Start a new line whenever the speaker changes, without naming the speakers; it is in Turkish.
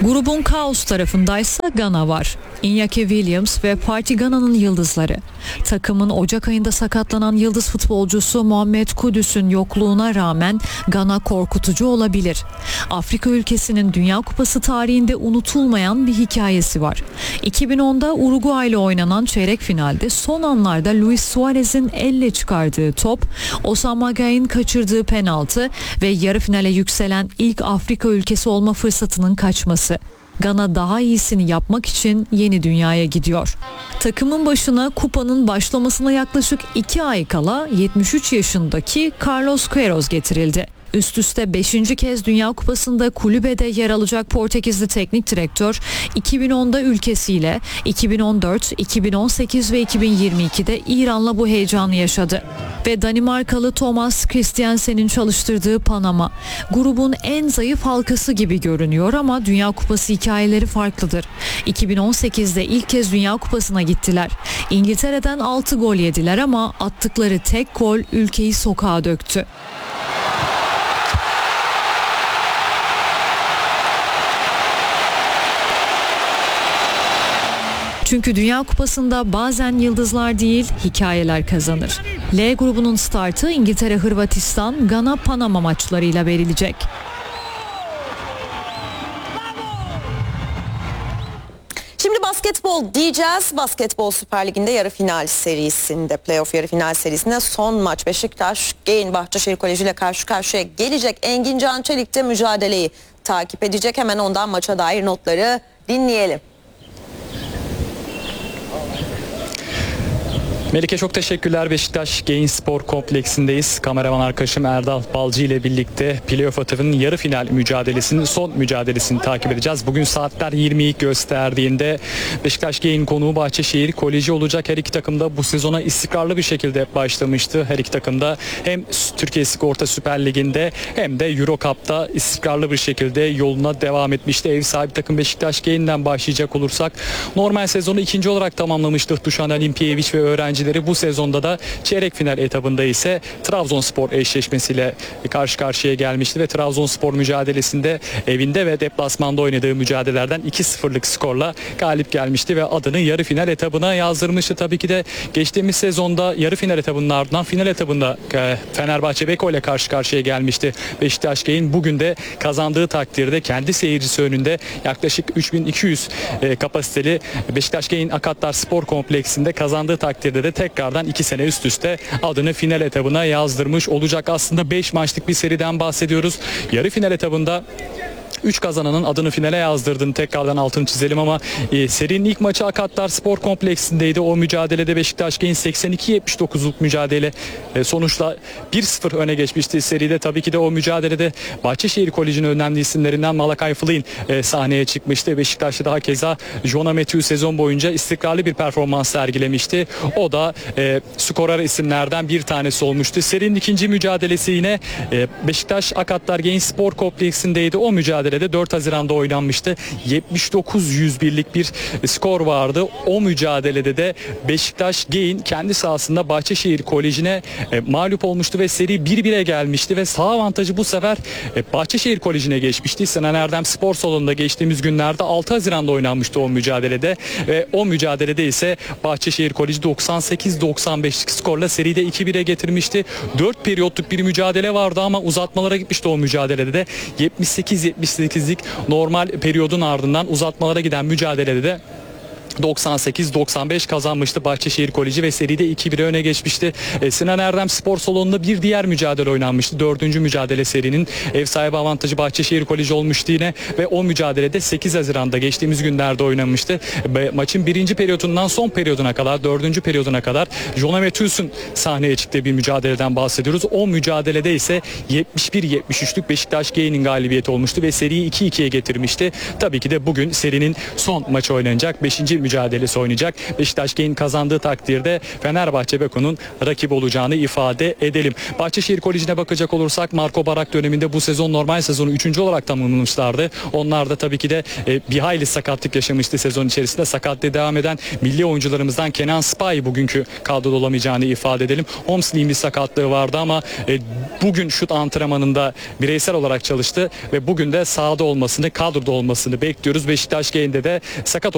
Grubun kaos tarafındaysa Gana var. Iñaki Williams ve Parti Gana'nın yıldızları. Takımın Ocak ayında sakatlanan yıldız futbolcusu Muhammed Kudüs'ün yokluğuna rağmen Gana korkutucu olabilir. Afrika ülkesinin Dünya Kupası tarihinde unutulmayan bir hikayesi var. 2010'da Uruguay ile oynanan çeyrek finalde son anlarda Luis Suarez'in elle çıkardığı top, Osama Gay'ın kaçırdığı penaltı ve yarı finale yükselen ilk Afrika ülkesi olma fırsatının kaçması. Gana daha iyisini yapmak için yeni dünyaya gidiyor. Takımın başına kupanın başlamasına yaklaşık 2 ay kala 73 yaşındaki Carlos Queiroz getirildi. Üst üste 5. kez Dünya Kupası'nda kulübede yer alacak Portekizli teknik direktör 2010'da ülkesiyle 2014, 2018 ve 2022'de İran'la bu heyecanı yaşadı. Ve Danimarkalı Thomas Christiansen'in çalıştırdığı Panama grubun en zayıf halkası gibi görünüyor ama Dünya Kupası hikayeleri farklıdır. 2018'de ilk kez Dünya Kupası'na gittiler. İngiltere'den 6 gol yediler ama attıkları tek gol ülkeyi sokağa döktü. Çünkü Dünya Kupası'nda bazen yıldızlar değil, hikayeler kazanır. L grubunun startı İngiltere, Hırvatistan, Gana, Panama maçlarıyla verilecek.
Şimdi basketbol diyeceğiz. Basketbol Süper Ligi'nde yarı final serisinde, playoff yarı final serisinde son maç Beşiktaş Gain Bahçeşehir Koleji ile karşı karşıya gelecek. Engin Can Çelik de mücadeleyi takip edecek. Hemen ondan maça dair notları dinleyelim.
Melike çok teşekkürler. Beşiktaş Gain Spor Kompleksi'ndeyiz. Kameraman arkadaşım Erdal Balcı ile birlikte playoff atıfının yarı final mücadelesinin son mücadelesini takip edeceğiz. Bugün saatler 20'yi gösterdiğinde Beşiktaş Gain konuğu Bahçeşehir Koleji olacak. Her iki takım da bu sezona istikrarlı bir şekilde başlamıştı. Her iki takım da hem Türkiye Sigorta Süper Ligi'nde hem de Euro Cup'ta istikrarlı bir şekilde yoluna devam etmişti. Ev sahibi takım Beşiktaş Gain'den başlayacak olursak normal sezonu ikinci olarak tamamlamıştı. Dušan Alimpijević ve öğrenci bu sezonda da çeyrek final etabında ise Trabzonspor eşleşmesiyle karşı karşıya gelmişti ve Trabzonspor mücadelesinde evinde ve deplasmanda oynadığı mücadelelerden 2-0'lık skorla galip gelmişti ve adını yarı final etabına yazdırmıştı. Tabii ki de geçtiğimiz sezonda yarı final etabının ardından final etabında Fenerbahçe Beko ile karşı karşıya gelmişti. Beşiktaş Gain bugün de kazandığı takdirde kendi seyircisi önünde yaklaşık 3200 kapasiteli Beşiktaş Gain Akatlar Spor Kompleksi'nde kazandığı takdirde de tekrardan 2 sene üst üste adını final etabına yazdırmış olacak. Aslında 5 maçlık bir seriden bahsediyoruz. Yarı final etabında 3 kazananın adını finale yazdırdığını tekrardan altını çizelim ama serinin ilk maçı Akatlar Spor Kompleksi'ndeydi. O mücadelede Beşiktaş Gain 82-79'luk mücadele sonuçla 1-0 öne geçmişti seride. Tabii ki de o mücadelede Bahçeşehir Koleji'nin önemli isimlerinden Malakay Flynn sahneye çıkmıştı. Beşiktaş'ta daha keza Jonah Matthews sezon boyunca istikrarlı bir performans sergilemişti. O da skorer isimlerden bir tanesi olmuştu. Serinin ikinci mücadelesi yine Beşiktaş Akatlar Gain Spor Kompleksi'ndeydi. O mücadelede 4 Haziran'da oynanmıştı. 79-101'lik bir skor vardı. O mücadelede de Beşiktaş Gain kendi sahasında Bahçeşehir Koleji'ne mağlup olmuştu ve seri 1-1'e gelmişti ve saha avantajı bu sefer Bahçeşehir Koleji'ne geçmişti. Sinan Erdem Spor Salonu'nda geçtiğimiz günlerde 6 Haziran'da oynanmıştı o mücadelede ve o mücadelede ise Bahçeşehir Koleji 98-95'lik skorla seride 2-1'e getirmişti. 4 periyotluk bir mücadele vardı ama uzatmalara gitmişti o mücadelede de. 78-78'lik normal periyodun ardından uzatmalara giden mücadelede de 98-95 kazanmıştı Bahçeşehir Koleji ve seride 2-1'e öne geçmişti. Sinan Erdem Spor Salonu'nda bir diğer mücadele oynanmıştı. 4. mücadele serinin ev sahibi avantajı Bahçeşehir Koleji olmuştu yine ve o mücadelede 8 Haziran'da geçtiğimiz günlerde oynanmıştı. Maçın birinci periyodundan son periyoduna kadar, 4. periyoduna kadar Jonah Matthews'un sahneye çıktığı bir mücadeleden bahsediyoruz. O mücadelede ise 71-73'lük Beşiktaş Gain'in galibiyeti olmuştu ve seriyi 2-2'ye getirmişti. Tabii ki de bugün serinin son maçı oynanacak. 5. mücadelesi oynayacak. Beşiktaş Gain kazandığı takdirde Fenerbahçe Beko'nun rakibi olacağını ifade edelim. Bahçeşehir Koleji'ne bakacak olursak Marco Barak döneminde bu sezon normal sezonu 3. olarak tamamlamışlardı. Onlar da tabii ki de bir hayli sakatlık yaşamıştı sezon içerisinde. Sakatlığı devam eden milli oyuncularımızdan Kenan Spy bugünkü kadroda olamayacağını ifade edelim. Omsli'nin bir sakatlığı vardı ama bugün şut antrenmanında bireysel olarak çalıştı ve bugün de sahada olmasını, kadroda olmasını bekliyoruz. Beşiktaş Gain'de de sakat